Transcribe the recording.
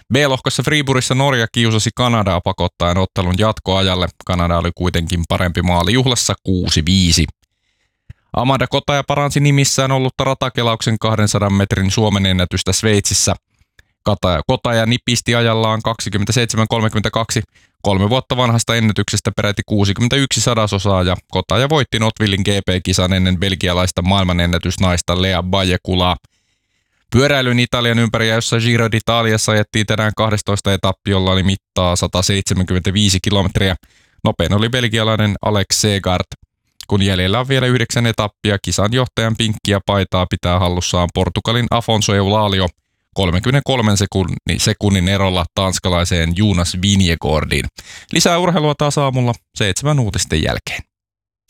B-lohkossa Friburissa Norja kiusasi Kanadaa pakottaen ottelun jatkoajalle. Kanada oli kuitenkin parempi maali juhlassa 6-5. Amanda Kotaja paransi nimissään ollutta ratakelauksen 200 metrin Suomen ennätystä Sveitsissä. Kotaja nipisti ajallaan 27.32 3 vuotta vanhasta ennätyksestä peräti 61 sadasosaa ja Kotaja voitti Notvillin GP-kisan ennen belgialaista maailmanennätysnaista Lea Bajekulaa. Pyöräilyn Italian ympäri, jossa Giro d'Italiassa ajettiin tänään 12 etappi, jolla oli mittaa 175 kilometriä. Nopein oli belgialainen Alex Segard. Kun jäljellä on vielä 9 etappia, kisan johtajan pinkkiä paitaa pitää hallussaan Portugalin Afonso Eulalio 33 sekunnin erolla tanskalaiseen Jonas Vingegaardiin. Lisää urheilua taas aamulla 7 uutisten jälkeen.